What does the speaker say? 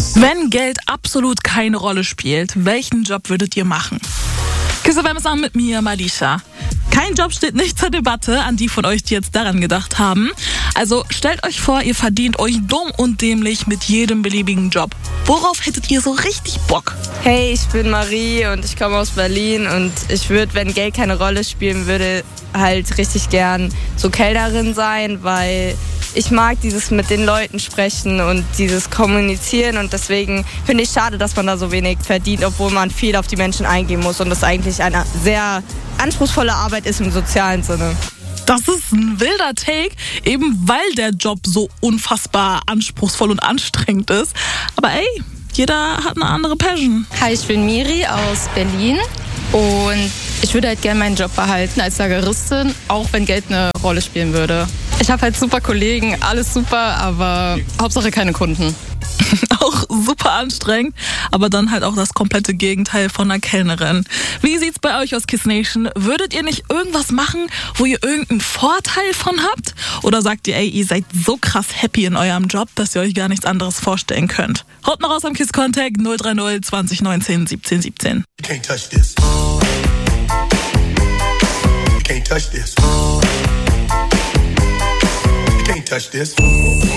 Wenn Geld absolut keine Rolle spielt, welchen Job würdet ihr machen? Kiss FM ist an mit mir, Malisha. Kein Job steht nicht zur Debatte, an die von euch, die jetzt daran gedacht haben. Also stellt euch vor, ihr verdient euch dumm und dämlich mit jedem beliebigen Job. Worauf hättet ihr so richtig Bock? Hey, ich bin Marie und ich komme aus Berlin und ich würde, wenn Geld keine Rolle spielen würde, halt richtig gern so Kellnerin sein, weil ich mag dieses mit den Leuten sprechen und dieses Kommunizieren und deswegen finde ich schade, dass man da so wenig verdient, obwohl man viel auf die Menschen eingehen muss und das eigentlich eine sehr anspruchsvolle Arbeit ist im sozialen Sinne. Das ist ein wilder Take, eben weil der Job so unfassbar anspruchsvoll und anstrengend ist. Aber ey, jeder hat eine andere Passion. Hi, ich bin Miri aus Berlin und ich würde halt gerne meinen Job behalten als Lageristin, auch wenn Geld eine Rolle spielen würde. Ich habe halt super Kollegen, alles super, aber Hauptsache keine Kunden. Auch super anstrengend, aber dann halt auch das komplette Gegenteil von einer Kellnerin. Wie sieht's bei euch aus, Kiss Nation? Würdet ihr nicht irgendwas machen, wo ihr irgendeinen Vorteil von habt? Oder sagt ihr, ey, ihr seid so krass happy in eurem Job, dass ihr euch gar nichts anderes vorstellen könnt? Haut mal raus am Kiss Contact 030 2019 17 17. You can't touch this. You can't touch this. You can't touch this.